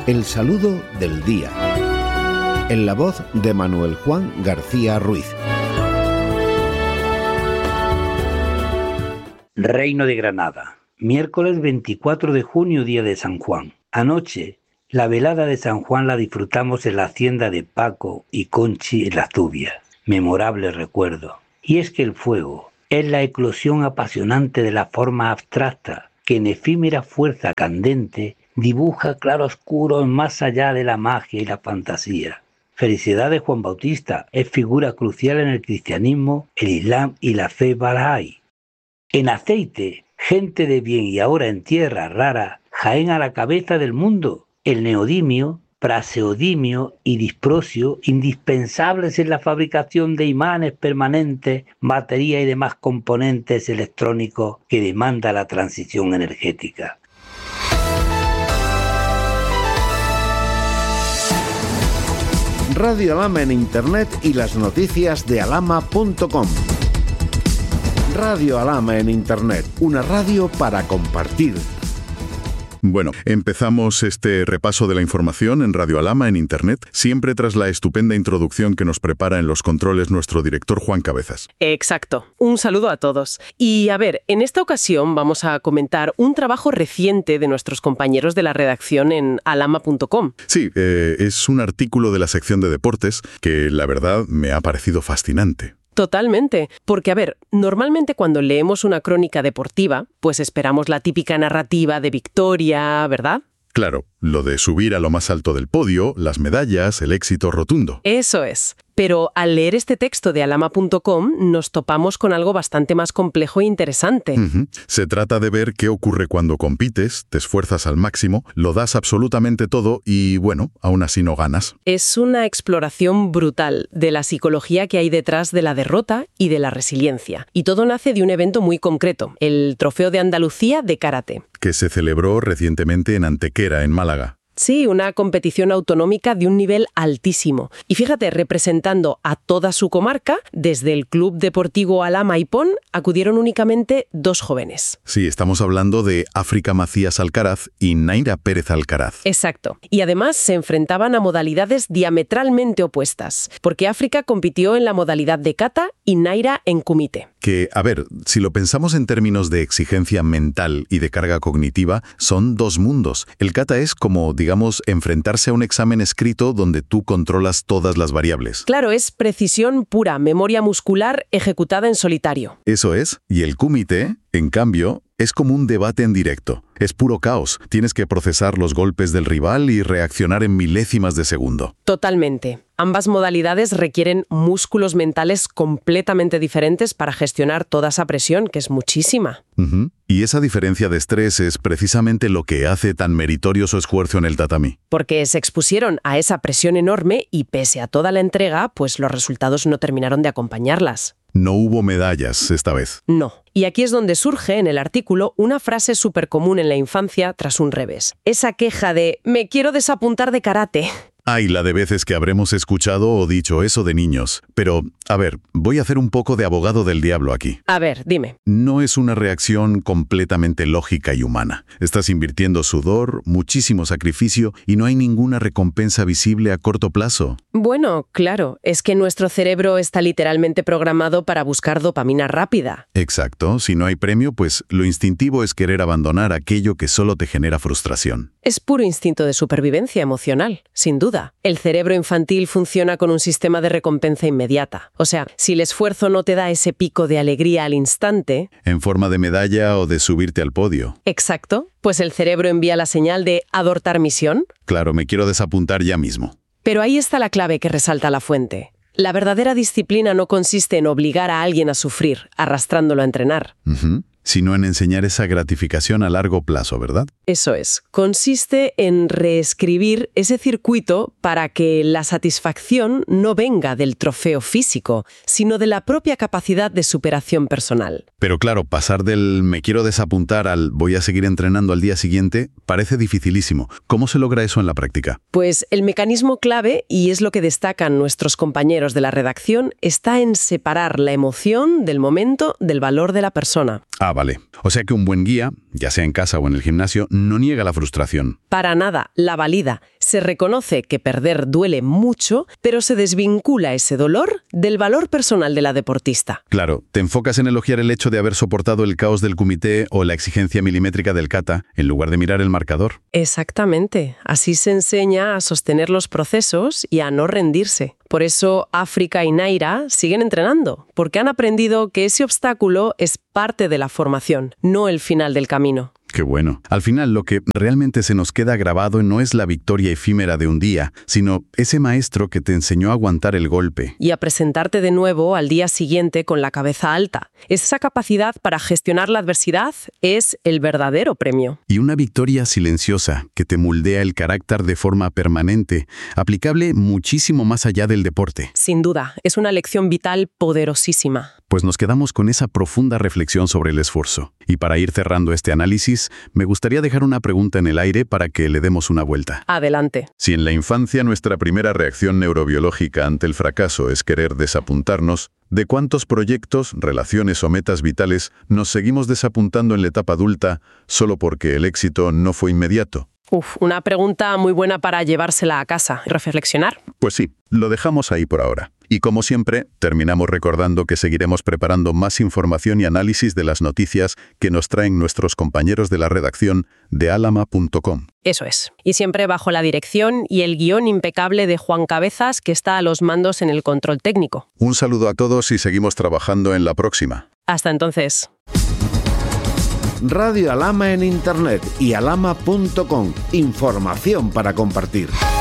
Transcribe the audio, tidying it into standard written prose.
El saludo del día. En la voz de Manuel Juan García Ruiz. Reino de Granada. Miércoles 24 de junio, día de San Juan. Anoche, la velada de San Juan la disfrutamos en la hacienda de Paco y Conchi en Las Tubias. Memorable recuerdo. Y es que el fuego es la eclosión apasionante de la forma abstracta que en efímera fuerza candente dibuja claroscuros más allá de la magia y la fantasía. Felicidades Juan Bautista es figura crucial en el cristianismo, el islam y la fe Bahá'í. En aceite, gente de bien y ahora en tierra rara, Jaén a la cabeza del mundo. El neodimio, praseodimio y disprosio, indispensables en la fabricación de imanes permanentes, batería y demás componentes electrónicos que demanda la transición energética. Radio Alhama en Internet y las noticias de alhama.com. Radio Alhama en Internet, una radio para compartir. Bueno, empezamos este repaso de la información en Radio Alhama en Internet, siempre tras la estupenda introducción que nos prepara en los controles nuestro director Juan Cabezas. Exacto. Un saludo a todos. Y a ver, en esta ocasión vamos a comentar un trabajo reciente de nuestros compañeros de la redacción en alhama.com. Sí, es un artículo de la sección de deportes que la verdad me ha parecido fascinante. Totalmente, porque a ver, normalmente cuando leemos una crónica deportiva, pues esperamos la típica narrativa de victoria, ¿verdad? Claro, lo de subir a lo más alto del podio, las medallas, el éxito rotundo. Eso es. Pero al leer este texto de alhama.com nos topamos con algo bastante más complejo e interesante. Se trata de ver qué ocurre cuando compites, te esfuerzas al máximo, lo das absolutamente todo y, bueno, aún así no ganas. Es una exploración brutal de la psicología que hay detrás de la derrota y de la resiliencia. Y todo nace de un evento muy concreto, el Trofeo de Andalucía de Karate. Que se celebró recientemente en Antequera, en Málaga. Sí, una competición autonómica de un nivel altísimo. Y fíjate, representando a toda su comarca, desde el Club Deportivo Alhama y Pon, acudieron únicamente 2 jóvenes. Sí, estamos hablando de África Macías Alcaraz y Naira Pérez Alcaraz. Exacto. Y además se enfrentaban a modalidades diametralmente opuestas, porque África compitió en la modalidad de kata y Naira en kumite. Que, a ver, si lo pensamos en términos de exigencia mental y de carga cognitiva, son 2 mundos. El kata es como, digamos, enfrentarse a un examen escrito donde tú controlas todas las variables. Claro, es precisión pura, memoria muscular ejecutada en solitario. Eso es. Y el kumite, en cambio, es como un debate en directo. Es puro caos. Tienes que procesar los golpes del rival y reaccionar en milésimas de segundo. Totalmente. Ambas modalidades requieren músculos mentales completamente diferentes para gestionar toda esa presión, que es muchísima. Y esa diferencia de estrés es precisamente lo que hace tan meritorio su esfuerzo en el tatami. Porque se expusieron a esa presión enorme y pese a toda la entrega, pues los resultados no terminaron de acompañarlas. No hubo medallas esta vez. No. Y aquí es donde surge en el artículo una frase súper común en la infancia tras un revés. Esa queja de «me quiero desapuntar de karate». Ay, la de veces que habremos escuchado o dicho eso de niños. Pero, a ver, voy a hacer un poco de abogado del diablo aquí. A ver, dime. No es una reacción completamente lógica y humana. Estás invirtiendo sudor, muchísimo sacrificio y no hay ninguna recompensa visible a corto plazo. Bueno, claro, es que nuestro cerebro está literalmente programado para buscar dopamina rápida. Exacto. Si no hay premio, pues lo instintivo es querer abandonar aquello que solo te genera frustración. Es puro instinto de supervivencia emocional, sin duda. El cerebro infantil funciona con un sistema de recompensa inmediata. O sea, si el esfuerzo no te da ese pico de alegría al instante... En forma de medalla o de subirte al podio. Exacto. Pues el cerebro envía la señal de abortar misión. Claro, me quiero desapuntar ya mismo. Pero ahí está la clave que resalta la fuente. La verdadera disciplina no consiste en obligar a alguien a sufrir, arrastrándolo a entrenar. Sino en enseñar esa gratificación a largo plazo, ¿verdad? Eso es. Consiste en reescribir ese circuito para que la satisfacción no venga del trofeo físico, sino de la propia capacidad de superación personal. Pero claro, pasar del me quiero desapuntar al voy a seguir entrenando al día siguiente parece dificilísimo. ¿Cómo se logra eso en la práctica? Pues el mecanismo clave, y es lo que destacan nuestros compañeros de la redacción, está en separar la emoción del momento del valor de la persona. Ah, vale. O sea que un buen guía, ya sea en casa o en el gimnasio, no niega la frustración. Para nada, la valida. Se reconoce que perder duele mucho, pero se desvincula ese dolor del valor personal de la deportista. Claro, te enfocas en elogiar el hecho de haber soportado el caos del comité o la exigencia milimétrica del kata, en lugar de mirar el marcador. Exactamente. Así se enseña a sostener los procesos y a no rendirse. Por eso África y Naira siguen entrenando, porque han aprendido que ese obstáculo es parte de la formación, no el final del camino. Qué bueno. Al final, lo que realmente se nos queda grabado no es la victoria efímera de un día, sino ese maestro que te enseñó a aguantar el golpe. Y a presentarte de nuevo al día siguiente con la cabeza alta. Esa capacidad para gestionar la adversidad es el verdadero premio. Y una victoria silenciosa que te moldea el carácter de forma permanente, aplicable muchísimo más allá del deporte. Sin duda, es una lección vital poderosísima. Pues nos quedamos con esa profunda reflexión sobre el esfuerzo. Y para ir cerrando este análisis, me gustaría dejar una pregunta en el aire para que le demos una vuelta. Adelante. Si en la infancia nuestra primera reacción neurobiológica ante el fracaso es querer desapuntarnos, ¿de cuántos proyectos, relaciones o metas vitales nos seguimos desapuntando en la etapa adulta solo porque el éxito no fue inmediato? Una pregunta muy buena para llevársela a casa y reflexionar. Pues sí, lo dejamos ahí por ahora. Y como siempre, terminamos recordando que seguiremos preparando más información y análisis de las noticias que nos traen nuestros compañeros de la redacción de alama.com. Eso es. Y siempre bajo la dirección y el guión impecable de Juan Cabezas, que está a los mandos en el control técnico. Un saludo a todos y seguimos trabajando en la próxima. Hasta entonces. Radio Alama en Internet y alama.com. Información para compartir.